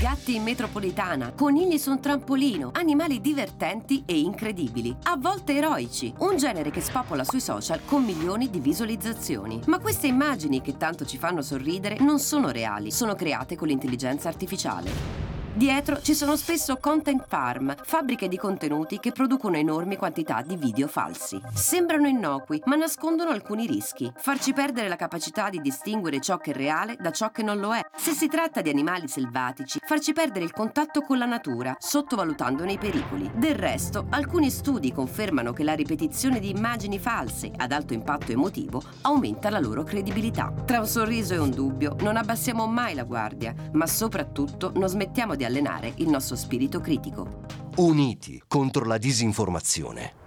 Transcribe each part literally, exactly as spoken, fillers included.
gatti in metropolitana, conigli su un trampolino, animali divertenti e incredibili, a volte eroici. Un genere che spopola sui social con milioni di visualizzazioni. Ma queste immagini che tanto ci fanno sorridere non sono reali, sono create con l'intelligenza artificiale. Dietro ci sono spesso content farm, fabbriche di contenuti che producono enormi quantità di video falsi. Sembrano innocui, ma nascondono alcuni rischi. Farci perdere la capacità di distinguere ciò che è reale da ciò che non lo è. Se si tratta di animali selvatici, farci perdere il contatto con la natura, sottovalutandone i pericoli. Del resto, alcuni studi confermano che la ripetizione di immagini false ad alto impatto emotivo aumenta la loro credibilità. Tra un sorriso e un dubbio, non abbassiamo mai la guardia, ma soprattutto non smettiamo di allenare il nostro spirito critico. Uniti contro la disinformazione.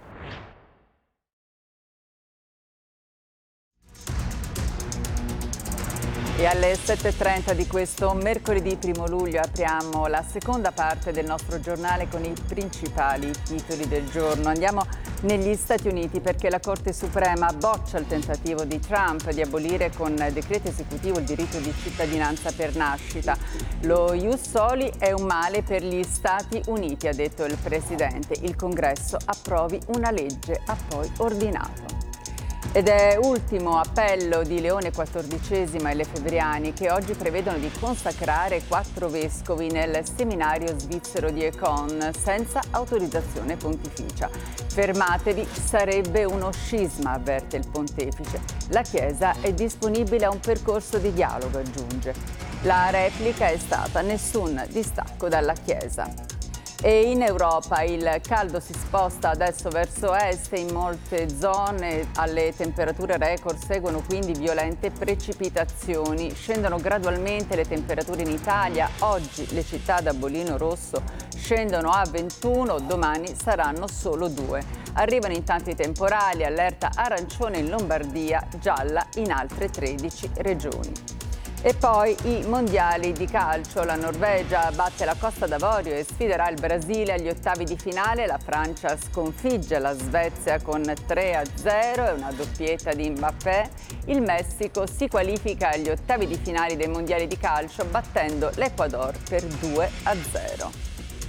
E alle sette e trenta di questo mercoledì primo luglio apriamo la seconda parte del nostro giornale con i principali titoli del giorno. Andiamo negli Stati Uniti perché la Corte Suprema boccia il tentativo di Trump di abolire con decreto esecutivo il diritto di cittadinanza per nascita. Lo ius soli è un male per gli Stati Uniti, ha detto il Presidente. Il Congresso approvi una legge, ha poi ordinato. Ed è ultimo appello di Leone quattordicesimo e Lefebvriani che oggi prevedono di consacrare quattro vescovi nel seminario svizzero di Econ senza autorizzazione pontificia. Fermatevi, sarebbe uno scisma, avverte il pontefice. La Chiesa è disponibile a un percorso di dialogo, aggiunge. La replica è stata nessun distacco dalla Chiesa. E in Europa il caldo si sposta adesso verso est e in molte zone alle temperature record seguono quindi violente precipitazioni. Scendono gradualmente le temperature in Italia. Oggi le città da bollino rosso scendono a ventuno, domani saranno solo due. Arrivano intanto i temporali, allerta arancione in Lombardia, gialla in altre tredici regioni. E poi i mondiali di calcio. La Norvegia batte la Costa d'Avorio e sfiderà il Brasile agli ottavi di finale. La Francia sconfigge la Svezia con tre a zero e una doppietta di Mbappé. Il Messico si qualifica agli ottavi di finale dei mondiali di calcio battendo l'Ecuador per due a zero.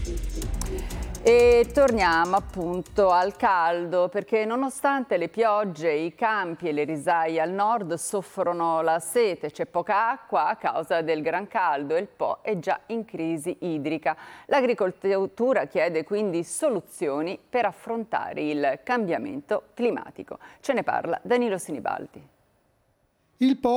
E torniamo appunto al caldo perché nonostante le piogge, i campi e le risaie al nord soffrono la sete, c'è poca acqua a causa del gran caldo e il Po è già in crisi idrica. L'agricoltura chiede quindi soluzioni per affrontare il cambiamento climatico. Ce ne parla Danilo Sinibaldi. Il Po